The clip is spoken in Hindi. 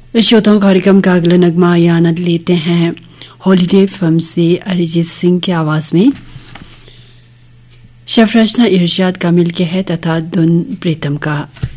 श्रोताओं कार्यक्रम का अगला नगमा या आनंद लेते हैं हॉलीडे फिल्म से अरिजीत सिंह की आवाज में। शफरशना इरशाद का मिलके है तथा धुन प्रीतम का।